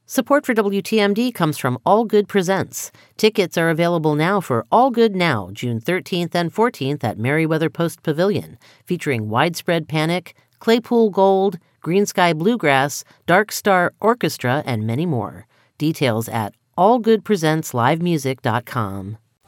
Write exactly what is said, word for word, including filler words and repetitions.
Support for W T M D comes from All Good Presents. Tickets are available now for All Good Now, June thirteenth and fourteenth at Merriweather Post Pavilion, featuring Widespread Panic, Claypool Gold, Green Sky Bluegrass, Dark Star Orchestra, and many more. Details at all good presents live music dot com.